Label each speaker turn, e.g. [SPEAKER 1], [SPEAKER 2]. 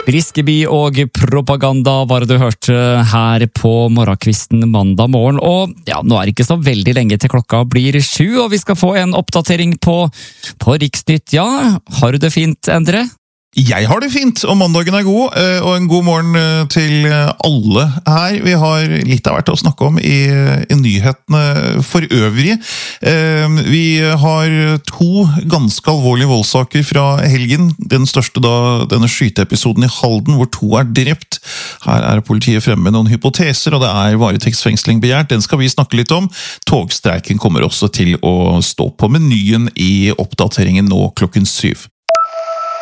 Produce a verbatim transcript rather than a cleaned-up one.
[SPEAKER 1] Briskeby og propaganda var det du hørte her på morgenkvisten mandag morgen. Og ja, nå er det ikke så veldig lenge til klokka blir sju, og vi skal få en oppdatering på, på Riksnytt. Ja, har du det fint, Endre?
[SPEAKER 2] Jeg har det fint, og mandagen er god, og en god morgen til alle her. Vi har litt av hvert å snakke om i, i nyhetene for øvrig. Vi har to ganske alvorlige voldssaker fra helgen. Den største da, denne skyteepisoden i Halden, hvor to er drept. Her er politiet fremme med noen hypoteser, og det er varetektsfengsling begjært. Den skal vi snakke litt om. Togstreiken kommer også til å stå på menyen i oppdateringen nå klokken syv.